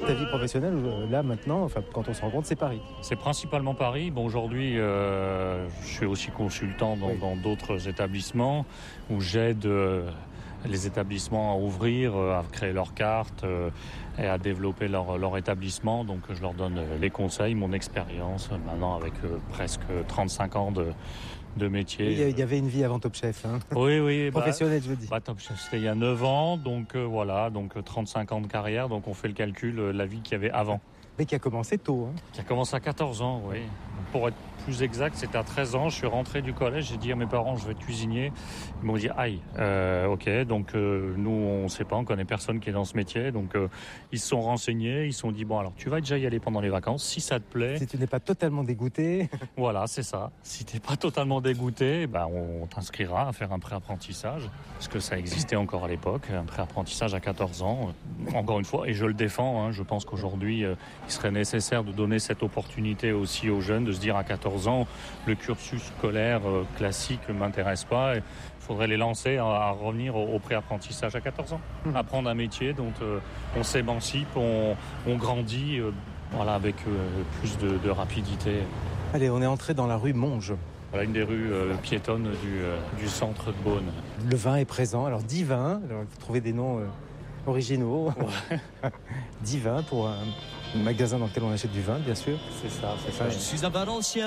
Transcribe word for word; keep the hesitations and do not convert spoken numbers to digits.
ta vie professionnelle, là maintenant, enfin, quand on se rencontre, c'est Paris. C'est principalement Paris. Bon, aujourd'hui, euh, je suis aussi consultant dans, Oui. dans d'autres établissements où j'aide euh, les établissements à ouvrir, euh, à créer leurs cartes euh, et à développer leur, leur établissement. Donc, je leur donne les conseils, mon expérience, maintenant avec euh, presque trente-cinq ans de, de métier. Il y, y avait une vie avant Top Chef. Hein. Oui, oui. Professionnelle, bah, je veux dire. Bah, Top Chef, c'était il y a neuf ans. Donc, euh, voilà, donc trente-cinq ans de carrière. Donc, on fait le calcul, euh, la vie qu'il y avait avant. Mais qui a commencé tôt. Hein. Qui a commencé à quatorze ans, oui. Pour être plus exact, c'était à treize ans. Je suis rentré du collège, j'ai dit à mes parents, je vais être cuisinier. Ils m'ont dit, aïe, euh, ok. Donc euh, nous, on ne sait pas, on connaît personne qui est dans ce métier. Donc euh, ils se sont renseignés, ils se sont dit, bon, alors tu vas déjà y aller pendant les vacances, si ça te plaît. Si tu n'es pas totalement dégoûté. Voilà, c'est ça. Si tu n'es pas totalement dégoûté, ben, on t'inscrira à faire un pré-apprentissage. Parce que ça existait encore à l'époque, un pré-apprentissage à quatorze ans. Encore une fois, et je le défends, hein, je pense qu'aujourd'hui, euh, il serait nécessaire de donner cette opportunité aussi aux jeunes de se dire à quatorze ans, le cursus scolaire euh, classique ne m'intéresse pas. Il faudrait les lancer à, à revenir au, au pré-apprentissage à quatorze ans. Mmh. Apprendre un métier dont euh, on s'émancipe, on, on grandit euh, voilà, avec euh, plus de, de rapidité. Allez, on est entré dans la rue Monge. Voilà une des rues euh, piétonnes du, euh, du centre de Beaune. Le vin est présent. Alors, dix vins. Alors, il faut trouver des noms euh, originaux. Ouais. dix vins pour un magasin dans lequel on achète du vin, bien sûr. C'est ça, c'est ça. Je suis à Valenciennes.